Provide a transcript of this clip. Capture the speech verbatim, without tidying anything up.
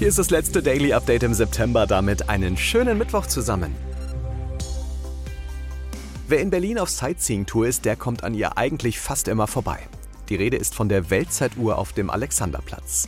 Hier ist das letzte Daily Update im September, damit einen schönen Mittwoch zusammen. Wer in Berlin auf Sightseeing-Tour ist, der kommt an ihr eigentlich fast immer vorbei. Die Rede ist von der Weltzeituhr auf dem Alexanderplatz.